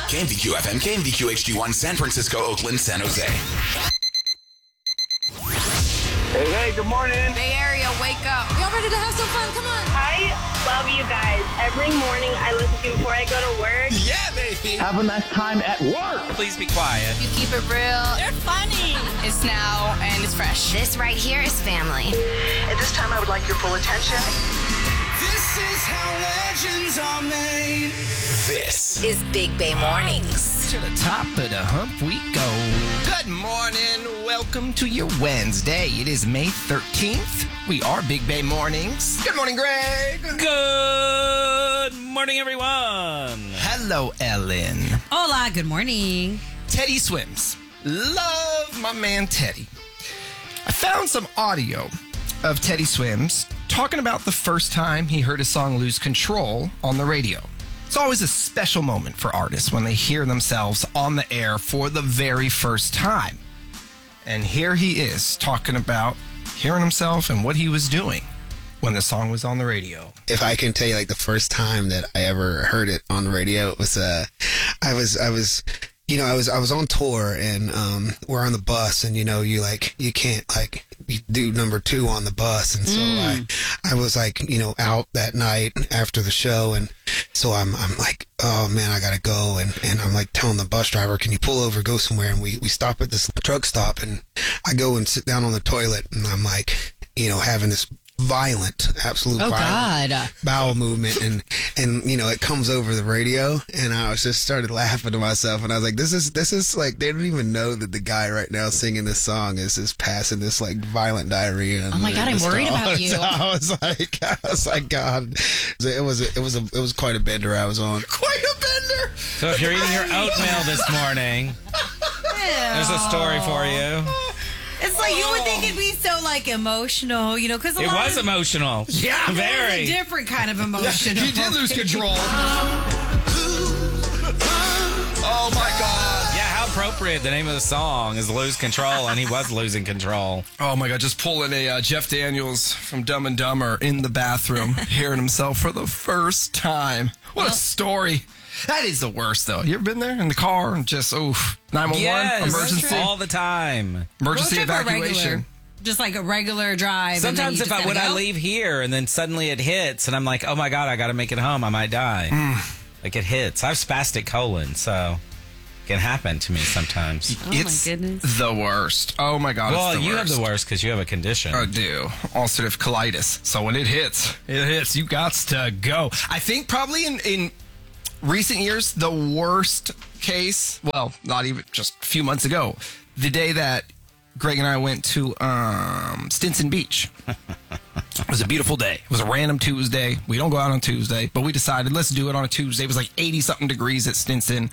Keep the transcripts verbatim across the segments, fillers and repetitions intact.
K M V Q F M, K M V Q H D one, San Francisco, Oakland, San Jose. Hey, hey, good morning. Bay Area, wake up. Y'all ready to have some fun? Come on. I love you guys. Every morning I listen to you before I go to work. Yeah, baby. Have a nice time at work. Please be quiet. You keep it real. They're funny. It's now and it's fresh. This right here is family. At this time, I would like your full attention. This is how legends are made. This Is Big Bay Mornings. To the top of the hump we go. Good morning. Welcome to your Wednesday. It is May thirteenth. We are Big Bay Mornings. Good morning, Greg. Good morning, everyone. Hello, Ellen. Hola, good morning. Teddy Swims. Love my man Teddy. I found some audio of Teddy Swims talking about the first time he heard his song Lose Control on the radio. It's always a special moment for artists when they hear themselves on the air for the very first time. And here he is talking about hearing himself and what he was doing when the song was on the radio. If I can tell you, like, the first time that I ever heard it on the radio, it was, uh, I was, I was, you know, I was, I was on tour and, um, we're on the bus and, you know, you like, you can't like you do number two on the bus. And so mm. I, I was like, you know, out that night after the show. And so I'm, I'm like, oh man, I gotta go. And, and I'm like telling the bus driver, can you pull over, go somewhere? And we, we stop at this truck stop and I go and sit down on the toilet and I'm like, you know, having this violent, absolute Oh, violent God. bowel movement, and and you know it comes over the radio, and I was just started laughing to myself, and I was like, this is this is like they don't even know that the guy right now singing this song is is passing this like violent diarrhea. Oh my God, I'm worried about you. So I was like, I was like, God, it was it was a it was quite a bender I was on. Quite a bender. So if you're eating your oatmeal this morning, there's a story for you. It's like you would think it'd be so like emotional, you know, because It was of, emotional. Yeah, very. A different kind of emotion. He did lose control. Oh my God. Yeah, how appropriate. The name of the song is Lose Control, and he was losing control. Oh my God, just pulling a uh, Jeff Daniels from Dumb and Dumber in the bathroom, hearing himself for the first time. What a story. That is the worst, though. You ever been there in the car and just, oof, nine one one, Yes, emergency, all the time. emergency Road trip or evacuation. regular? Just like a regular drive. Sometimes and then you if just I gotta when I go? leave here and then suddenly it hits and I'm like, oh my God, I got to make it home. I might die. Mm. Like it hits. I have spastic colon, so it can happen to me sometimes. Oh, It's my goodness. the worst. Oh my God, Well, it's the you worst. have the worst because you have a condition. I do. Ulcerative colitis. So when it hits, it hits. You got to go. I think probably in, in recent years, the worst case, well, not even just a few months ago, the day that Greg and I went to um, Stinson Beach. It was a beautiful day. It was a random Tuesday. We don't go out on Tuesday, but we decided let's do it on a Tuesday. It was like eighty-something degrees at Stinson.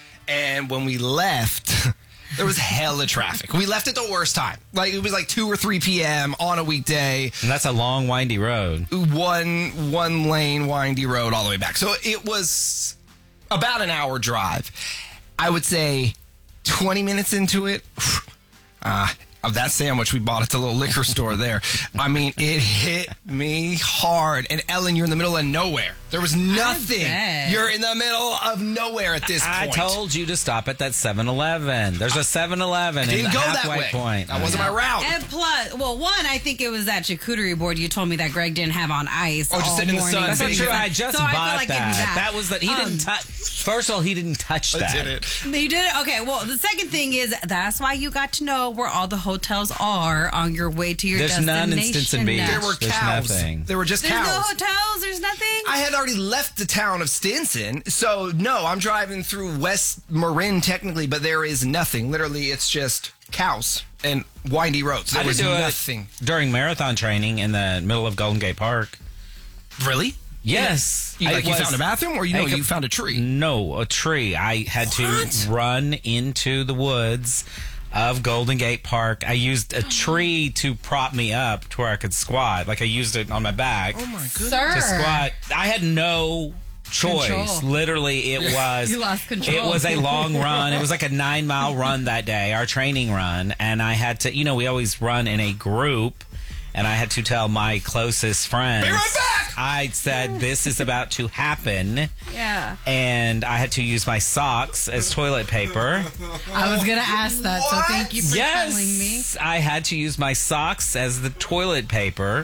And when we left, there was hella traffic. We left at the worst time. Like, it was like two or three p.m. on a weekday. And that's a long, windy road. One, one lane, windy road all the way back. So it was about an hour drive. I would say twenty minutes into it, uh, of that sandwich we bought at the little liquor store there. I mean, it hit me hard. And Ellen, you're in the middle of nowhere. There was nothing. bet. You're in the middle of nowhere at this I point. told you to stop at that seven eleven. There's a seven eleven in Didn't the go that halfway way. point. That wasn't my route. And plus, well, one, I think it was that charcuterie board you told me that Greg didn't have on ice. Oh, just all sitting in the morning. sun. That's not Sitting true. in the I just So I feel bought like that. getting that. That was that. He Um, didn't touch. First of all, he didn't touch I that. did it. You did it? Okay, well, the second thing is that's why you got to know where all the hotels are on your way to your There's destination. none in Stinson Beach. There were There's cows. nothing. There were just There's cows. no hotels. There's nothing. I had already left the town of Stinson, so no, I'm driving through West Marin technically, but there is nothing. Literally, it's just cows and windy roads. There I did was do it nothing. during marathon training in the middle of Golden Gate Park. Really? Yes. You, I like you was- found a bathroom, or you know I could- you found a tree? No, a tree. I had What? to run into the woods of Golden Gate Park. I used a tree to prop me up to where I could squat. Like I used it on my back Oh my goodness. Sir. to squat. I had no choice. Control. Literally, it was. You lost control. It was a long run. It was like a nine mile run that day, our training run, and I had to. You know, we always run in a group. And I had to tell my closest friends. Be right back! I said, this is about to happen. Yeah. And I had to use my socks as toilet paper. I was going to ask that, so thank you for yes, telling me. I had to use my socks as the toilet paper.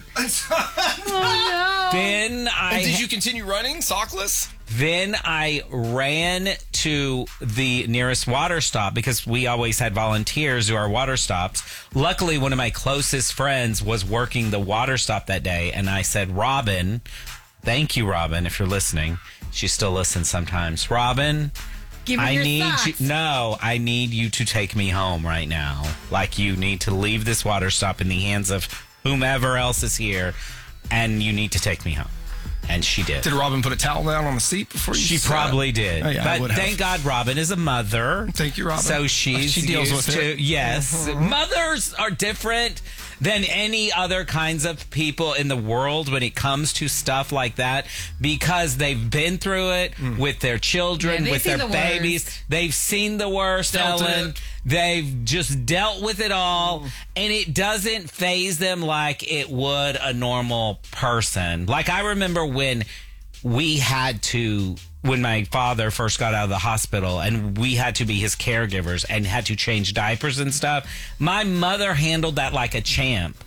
Oh, no. Then I... And did you continue running sockless? Then I ran to the nearest water stop because we always had volunteers who are water stops. Luckily, one of my closest friends was working the water stop that day. And I said, Robin, thank you, Robin, if you're listening. She still listens sometimes. Robin, Give me I your need socks. you. No, I need you to take me home right now. Like, you need to leave this water stop in the hands of whomever else is here. And you need to take me home. And she did. Did Robin put a towel down on the seat before you She sat? probably did. Oh, yeah, I but would have. thank God Robin is a mother. Thank you, Robin. So she's She deals used with to, it. yes. Mhm. Mothers are different than any other kinds of people in the world when it comes to stuff like that because they've been through it Mm. with their children, Yeah, they've with seen their the babies. worst. They've seen the worst, Dealt Ellen. it. They've just dealt with it all, Mm. and it doesn't faze them like it would a normal person. Like, I remember when we had to, when my father first got out of the hospital and we had to be his caregivers and had to change diapers and stuff, my mother handled that like a champ.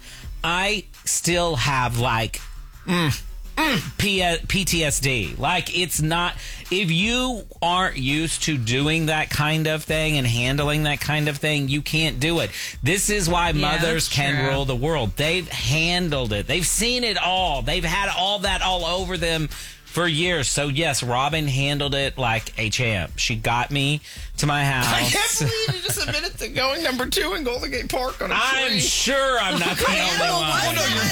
I still have like mm, mm, P- P T S D. Like, it's not, if you aren't used to doing that kind of thing and handling that kind of thing, you can't do it. This is why Yeah, mothers that's can true. rule the world. They've handled it. They've seen it all. They've had all that all over them for years. So, yes, Robin handled it like a champ. She got me to my house. I can't believe you just admitted to going number two in Golden Gate Park on a I'm tree. sure I'm not the only one.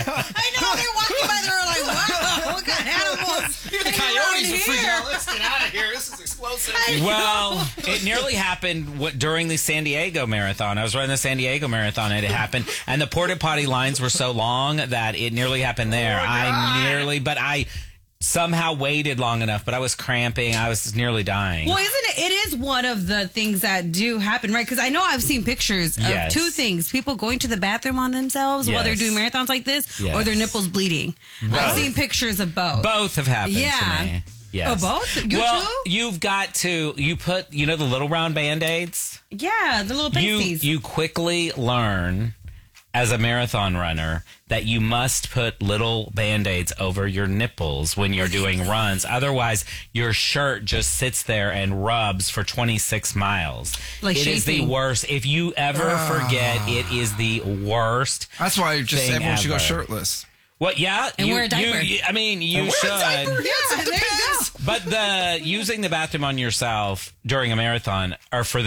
I know, they're walking by, they're like, wow, what kind of animals? Even the hang around coyotes are freaking here? out. Let's get out of here. This is explosive. Well, it nearly happened what, during the San Diego Marathon. I was running the San Diego Marathon and it happened. And the porta potty lines were so long that it nearly happened there. I nearly, but I somehow waited long enough, but I was cramping. I was nearly dying. Well, isn't it? It is one of the things that do happen, right? Because I know I've seen pictures of Yes. two things: people going to the bathroom on themselves while they're Yes. doing marathons like this, Yes. or their nipples bleeding. I've seen pictures of both. Both have happened Yeah. to me. Yes. Oh, both? You well, too? you've got to, you put, you know, the little round Band-Aids? Yeah, the little You, pasties. you quickly learn as a marathon runner that you must put little Band-Aids over your nipples when you're doing runs. Otherwise, your shirt just sits there and rubs for twenty-six miles. Like it is the chafing. worst. If you ever forget, it is the worst. That's why just thing everyone should go ever. shirtless. What? Yeah, And you, wear a diaper. You, I mean, you Wear a should. diaper. Yes, Yeah, it there you depends. go. But the using the bathroom on yourself during a marathon are for